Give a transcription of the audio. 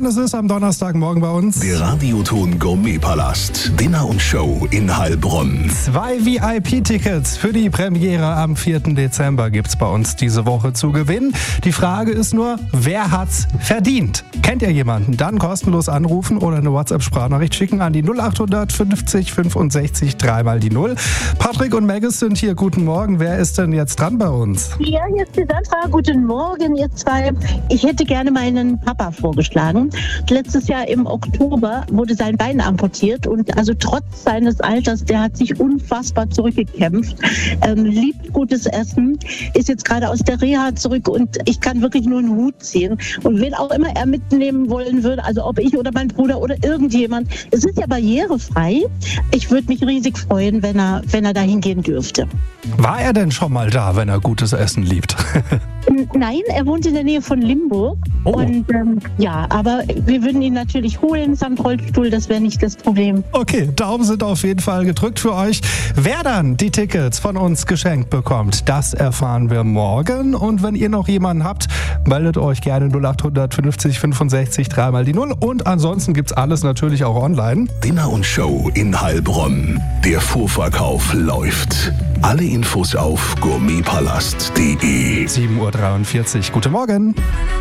Schön, es ist am Donnerstagmorgen bei uns. Der Radioton Gourmet-Palast. Dinner und Show in Heilbronn. 2 VIP-Tickets für die Premiere am 4. Dezember gibt's bei uns diese Woche zu gewinnen. Die Frage ist nur, wer hat's verdient? Kennt ihr jemanden? Dann kostenlos anrufen oder eine WhatsApp-Sprachnachricht schicken an die 0800 50 65 3 mal die 0. Patrick und Maggis sind hier. Guten Morgen. Wer ist denn jetzt dran bei uns? Ja, jetzt die Sandra. Guten Morgen, ihr zwei. Ich hätte gerne meinen Papa vorgeschlagen. Letztes Jahr im Oktober wurde sein Bein amputiert und also trotz seines Alters, der hat sich unfassbar zurückgekämpft, liebt gutes Essen, ist jetzt gerade aus der Reha zurück und ich kann wirklich nur einen Hut ziehen. Und wen auch immer er mitnehmen wollen würde, also ob ich oder mein Bruder oder irgendjemand, es ist ja barrierefrei. Ich würde mich riesig freuen, wenn er dahin gehen dürfte. War er denn schon mal da, wenn er gutes Essen liebt? Nein, er wohnt in der Nähe von Limburg. Oh. Und ja, aber wir würden ihn natürlich holen samt Rollstuhl, das wäre nicht das Problem. Okay, Daumen sind auf jeden Fall gedrückt für euch. Wer dann die Tickets von uns geschenkt bekommt, das erfahren wir morgen. Und wenn ihr noch jemanden habt, meldet euch gerne 0800 50 65 3 mal die 0. Und ansonsten gibt's alles natürlich auch online. Dinner und Show in Heilbronn. Der Vorverkauf läuft. Alle Infos auf gourmetpalast.de. 7:43 Uhr. Guten Morgen.